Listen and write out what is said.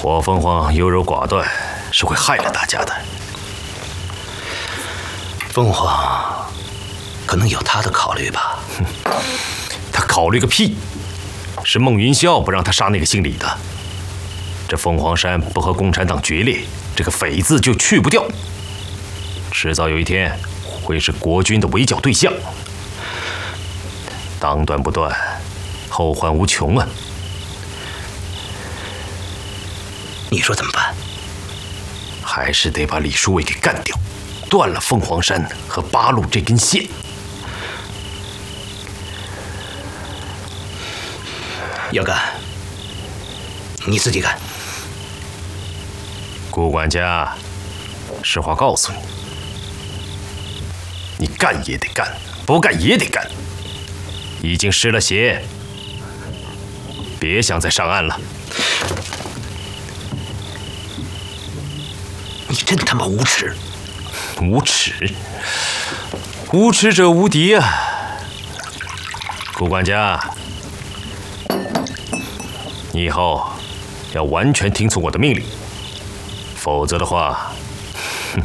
火凤凰优柔寡断，是会害了大家的。 凤凰可能有他的考虑吧？ 他考虑个屁！是孟云霄不让他杀那个姓李的。这凤凰山不和共产党决裂，这个匪字就去不掉，迟早有一天会是国军的围剿对象。当断不断，后患无穷啊！ 你说怎么办？ 还是得把李书伟给干掉，断了凤凰山和八路这根线。 要干，你自己干。 顾管家，实话告诉你，你干也得干，不干也得干。已经失了血，别想再上岸了。 你真他妈无耻！ 无耻！无耻者无敌啊！顾管家，你以后要完全听从我的命令，否则的话，